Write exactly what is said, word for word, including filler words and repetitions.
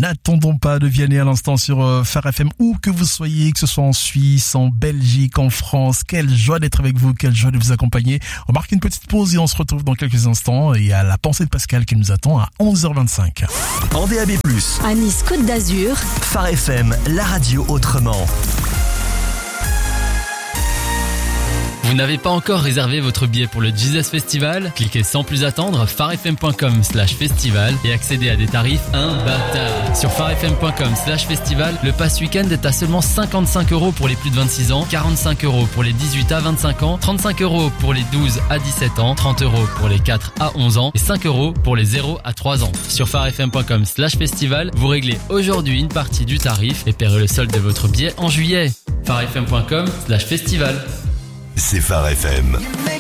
n'attendons pas de Vianney à l'instant sur euh, Phare F M, où que vous soyez, que ce soit en Suisse, en Belgique, en France. Quelle joie d'être avec vous, quelle joie de vous accompagner. On marque une petite pause et on se retrouve dans quelques instants. Et à la pensée de Pascal qui nous attend à onze heures vingt-cinq. En D A B plus, à Nice Côte d'Azur, Phare F M, la radio autrement. Vous n'avez pas encore réservé votre billet pour le Jesus Festival? Cliquez sans plus attendre pharefm.com slash festival et accédez à des tarifs imbattables. Sur pharefm.com slash festival, le pass week-end est à seulement cinquante-cinq euros pour les plus de vingt-six ans, quarante-cinq euros pour les dix-huit à vingt-cinq ans, trente-cinq euros pour les douze à dix-sept ans, trente euros pour les quatre à onze ans et cinq euros pour les zéro à trois ans. Sur pharefm.com slash festival, vous réglez aujourd'hui une partie du tarif et paierez le solde de votre billet en juillet. pharefm.com slash festival. C'est Phare F M.